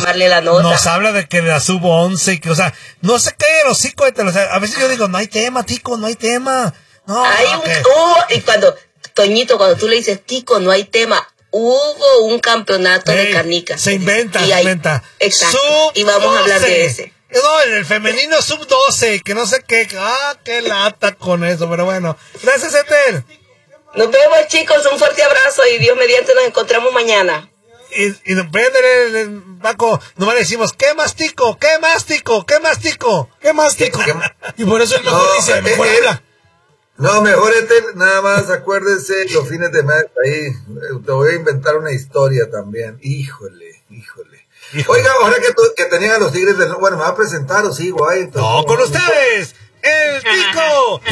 tomarle la nota. Nos habla de que la sub-11 y que, o sea, no se cae el hocico de o sea, a veces yo digo, no hay tema, Tico, no hay tema. No, y cuando, Toñito, cuando tú le dices, Tico, no hay tema, hubo un campeonato de canicas. Se inventa. Exacto. Y vamos a hablar de ese. No, en el femenino sub-12, que no sé qué. Qué lata con eso, pero bueno. Gracias, Ethel. Nos vemos, chicos, un fuerte abrazo y Dios mediante nos encontramos mañana. Y Paco, nomás le decimos, ¿qué más, Tico? ¿Qué más, Tico? ¿Qué más, Tico? ¿Qué más, Tico? Y por eso el mejor dice, mejor habla. No, mejor nada más acuérdese los fines de mes ahí, te voy a inventar una historia también. Híjole. Oiga, ahora que tenían a los Tigres del Norte, bueno, me va a presentar o sigo ahí. Entonces, no, con ustedes, el Tico.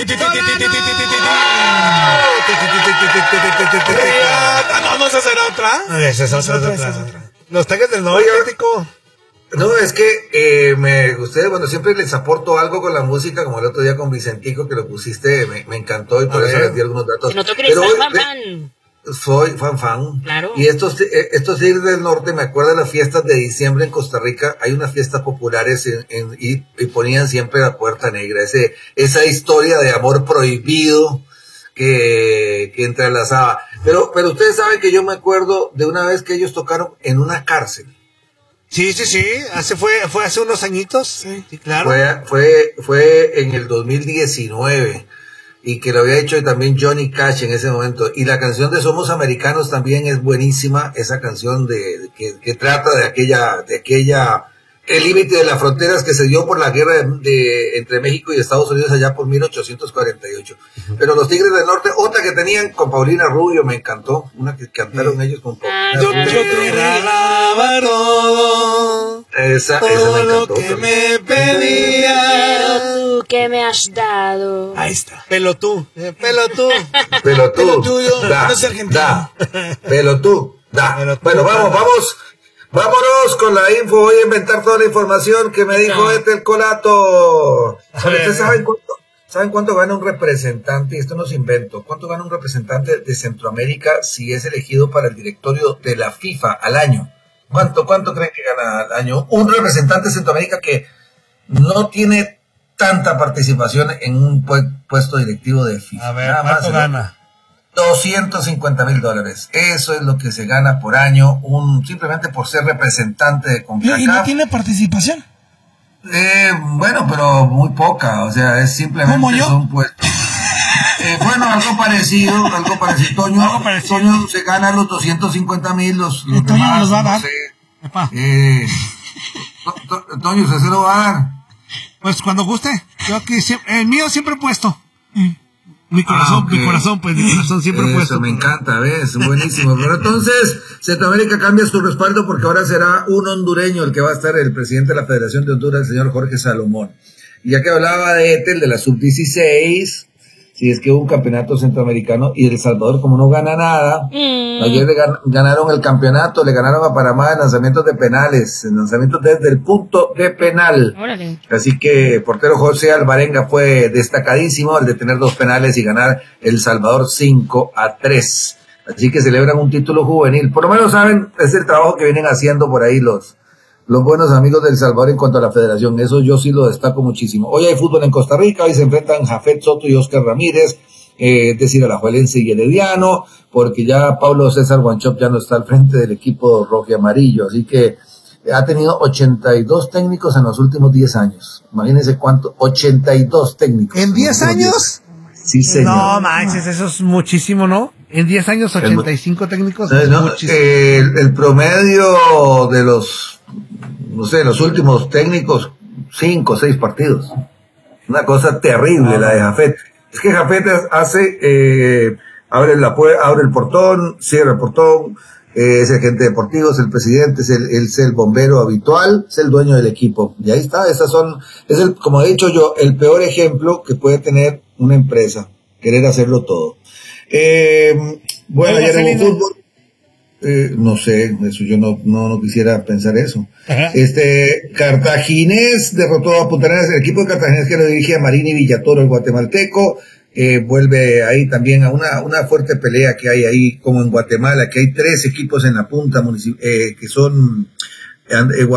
Vamos a hacer otra. Esa es otra. Los Tigres del Norte, Tico. No, es que ustedes, bueno, siempre les aporto algo con la música, como el otro día con Vicentico, que lo pusiste, me encantó y por eso les di algunos datos. No te crees fan. Soy fan. Claro. Y estos Tigres del Norte, me acuerdo de las fiestas de diciembre en Costa Rica, hay unas fiestas populares y ponían siempre la Puerta Negra, esa historia de amor prohibido que entrelazaba. Pero ustedes saben que yo me acuerdo de una vez que ellos tocaron en una cárcel. Sí, fue hace unos añitos, sí, claro. Fue en el 2019 y que lo había hecho también Johnny Cash en ese momento. Y la canción de Somos Americanos también es buenísima, esa canción que trata de aquella el límite de las fronteras que se dio por la guerra entre México y Estados Unidos allá por 1848. Pero los Tigres del Norte, otra que tenían con Paulina Rubio, me encantó, una que cantaron ellos con Paulina Rubio. Yo te regalaba todo. Esa me encantó. Lo que me pedías. Tú que me has dado. Ahí está. Pelotú. Bueno, vámonos con la info. Voy a inventar toda la información que me dijo el Colato. ¿Ustedes saben cuánto gana un representante? Esto no es invento. ¿Cuánto gana un representante de Centroamérica si es elegido para el directorio de la FIFA al año? ¿Cuánto creen que gana al año un representante de Centroamérica que no tiene tanta participación en un puesto directivo de FIFA? A ver, ¿cuánto gana? $250,000. Eso es lo que se gana por año, simplemente por ser representante de CONCACAF. ¿Y no tiene participación? Bueno, pero muy poca, o sea, es simplemente ¿Como yo? son puestos. Bueno, algo parecido. Toño se gana los 250,000, los Toño demás, los va a dar. No sé. Toño, ¿usted se lo va a dar? Pues cuando guste. Yo aquí el mío siempre he puesto. Mi corazón siempre he puesto. Eso me encanta, ¿ves? Buenísimo. Pero entonces, Centroamérica cambia su respaldo porque ahora será un hondureño el que va a estar el presidente de la Federación de Honduras, el señor Jorge Salomón. Y ya que hablaba de Ethel, de la sub-16, si es que hubo un campeonato centroamericano y El Salvador, como no gana nada, ayer ganaron el campeonato, le ganaron a Panamá en lanzamientos de penales, en lanzamientos desde el punto de penal. Órale. Así que el portero José Alvarenga fue destacadísimo al de tener 2 penales y ganar El Salvador 5-3. Así que celebran un título juvenil. Por lo menos saben, es el trabajo que vienen haciendo por ahí los buenos amigos del Salvador en cuanto a la federación. Eso yo sí lo destaco muchísimo. Hoy hay fútbol en Costa Rica, hoy se enfrentan Jafet Soto y Oscar Ramírez, es decir, Alajuelense y Herediano, porque ya Pablo César Guanchop ya no está al frente del equipo rojo y amarillo, así que ha tenido 82 técnicos en los últimos 10 años. Imagínense cuánto, 82 técnicos. ¿En 10 años? Sí, señor. No manches, eso es muchísimo, ¿no? En 10 años, 85 técnicos. El promedio de los últimos técnicos, 5 o 6 partidos. Una cosa terrible la de Jafet. Es que Jafet abre el portón, cierra el portón, es el agente deportivo, es el presidente, es el bombero habitual, es el dueño del equipo. Y ahí está, como he dicho yo, el peor ejemplo que puede tener una empresa, querer hacerlo todo. Bueno, ayer hubo fútbol. No sé, eso yo no quisiera pensar eso. Ajá. Cartaginés derrotó a Punta Arenas, el equipo de Cartaginés que lo dirige a Marini Villatoro, el guatemalteco, vuelve ahí también a una fuerte pelea que hay ahí, como en Guatemala, que hay 3 equipos en la punta que son